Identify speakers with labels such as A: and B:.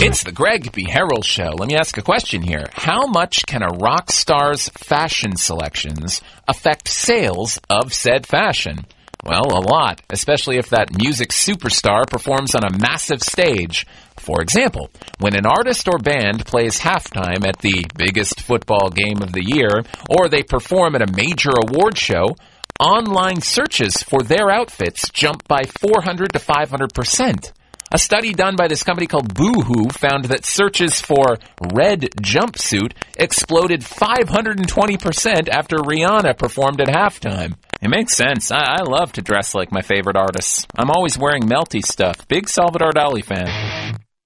A: It's the Greg B. Harrell Show. Let me ask a question here. How much can a rock star's fashion selections affect sales of said fashion? Well, a lot, especially if that music superstar performs on a massive stage. For example, when an artist or band plays halftime at the biggest football game of the year, or they perform at a major award show, online searches for their outfits jump by 400 to 500%. A study done by this company called Boohoo found that searches for red jumpsuit exploded 520% after Rihanna performed at halftime. It makes sense. I love to dress like my favorite artists. I'm always wearing melty stuff. Big Salvador Dali fan.